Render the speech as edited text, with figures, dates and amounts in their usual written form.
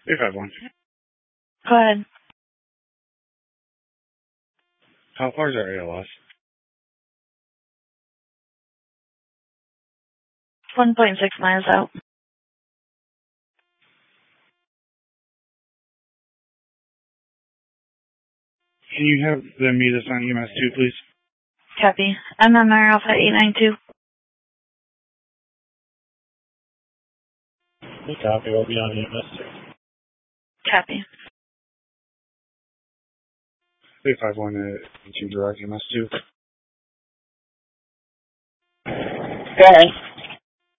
351. Go ahead. How far is our ALS? 1.6 miles out. Can you have them meet us on EMS 2, please? Copy. MMR Alpha 892. Copy. We'll be on EMS 2. Copy. 351 to direct EMS 2. Go ahead.